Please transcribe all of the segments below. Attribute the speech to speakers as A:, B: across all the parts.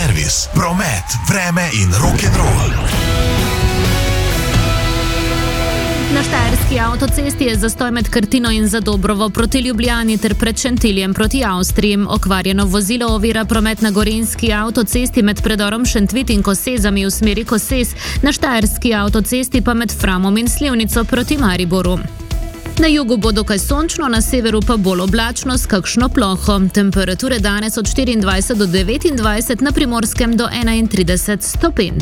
A: servis, promet, vreme in rock'n'roll.
B: Na štajerski avtocesti je zastoj med Krtino in Zadobrovo proti Ljubljani ter pred Šentiljem proti Avstriji. Okvarjeno vozilo ovira promet na gorenjski avtocesti med predorom Šentvit in Kosezami v smeri Kosez, na štajerski avtocesti pa med Framom in Slivnico proti Mariboru. Na jugu bo dokaj sončno, na severu pa bolj oblačno s kakšno ploho. Temperature danes od 24 do 29, na Primorskem do 31 stopinj.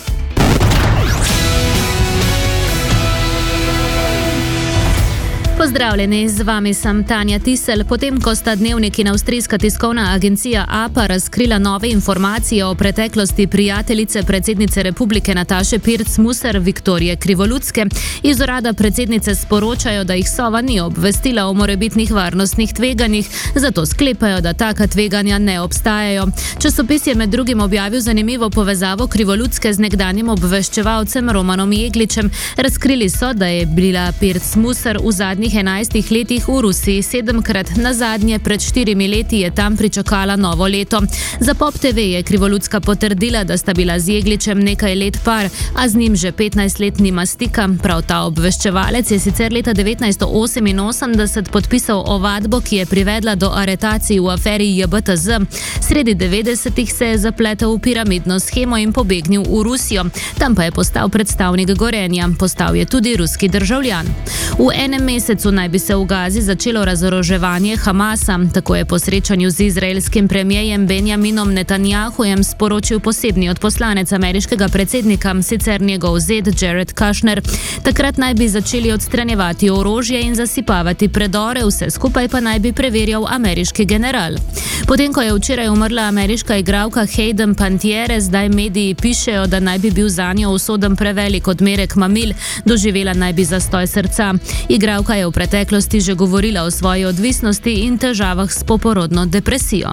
B: Pozdravljeni, z vami sem Tanja Tisel. Potem, ko sta Dnevnik in avstrijska tiskovna agencija APA razkrila nove informacije o preteklosti prijateljice predsednice republike Nataše Pirc-Musar Viktorije Krivolutske, iz urada predsednice sporočajo, da jih Sova ni obvestila o morebitnih varnostnih tveganjih, zato sklepajo, da taka tveganja ne obstajajo. Časopis je med drugim objavil zanimivo povezavo Krivolutske z nekdanjim obveščevalcem Romanom Jegličem. Razkrili so, da je bila Pirc-Musar v zadnjih 11 letih v Rusiji 7-krat, nazadnje pred 4 leti je tam pričakala novo leto. Za Pop TV je Krivolutska potrdila, da sta bila z Jegličem nekaj let par, a z njim že 15 let nima stika. Prav ta obveščevalec je sicer leta 1988 podpisal ovadbo, ki je privedla do aretacij v aferi JBTZ. Sredi 90-ih se je zapletel v piramidno shemo in pobegnil v Rusijo. Tam pa je postal predstavnik Gorenja. Postal je tudi ruski državljan. V enem mesecu naj bi se v Gazi začelo razoroževanje Hamasa. Tako je po srečanju z izraelskim premijejem Benjaminom Netanjahujem sporočil posebni odposlanec ameriškega predsednika, sicer njegov zet Jared Kushner. Takrat naj bi začeli odstranjevati orožje in zasipavati predore, vse skupaj pa naj bi preverjal ameriški general. Potem, ko je včeraj umrla ameriška igralka Hayden Panettiere, zdaj mediji pišejo, da naj bi bil zanjo usoden prevelik odmerek mamil, doživela naj bi zastoj srca. Igralka je v preteklosti že govorila o svoji odvisnosti in težavah s poporodno depresijo.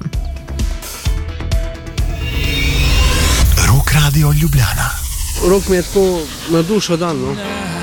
A: Rock Radio Ljubljana.
C: Rock mi je tako na dušo dan, no.